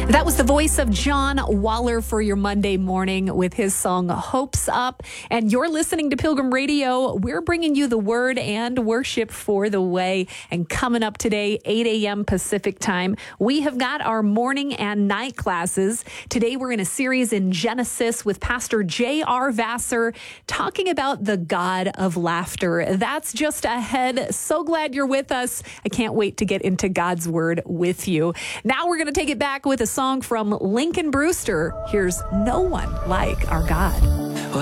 That was the voice of John Waller for your Monday morning with his song Hopes Up. And you're listening to Pilgrim Radio. We're bringing you the word and worship for the way. And coming up today, 8 a.m. Pacific time, we have got our morning and night classes. Today, we're in a series in Genesis with Pastor J.R. Vassar talking about the God of laughter. That's just ahead. So glad you're with us. I can't wait to get into God's word with you. Now we're going to take it back with a song from Lincoln Brewster. Here's No One Like Our God.